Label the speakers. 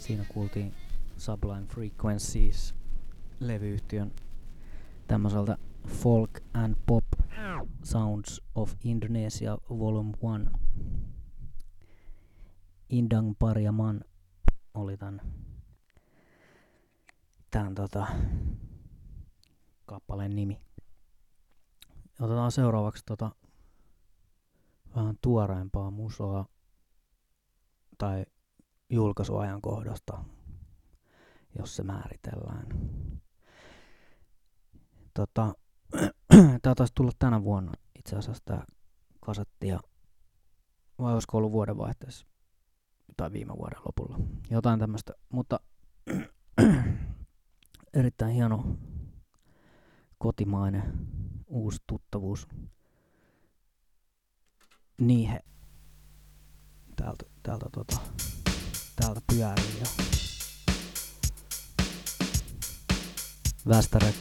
Speaker 1: Siinä kuultiin Sublime Frequencies -levyyhtiön tämmöiseltä Folk and Pop Sounds of Indonesia Volume 1. Indang Pariaman oli tän kappaleen nimi. Otetaan seuraavaksi vähän tuoreempaa musoa tai julkaisuajankohdasta, jos se määritellään. Tää taisi tulla tänä vuonna itse asiassa tää kasetti, vai olisiko ollut vuodenvaihteessa tai viime vuoden lopulla. Jotain tämmöstä, mutta erittäin hieno kotimainen uusi tuttavuus. Niihe täältä pyörii ja Västäre